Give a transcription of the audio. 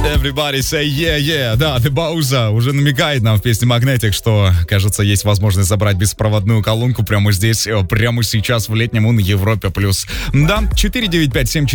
Everybody say yeah, yeah. Да, The Bowser уже намекает нам в песне Magnetic, что, кажется, есть возможность забрать беспроводную колонку прямо здесь, прямо сейчас в летнем на Европе+. Да, 495-74.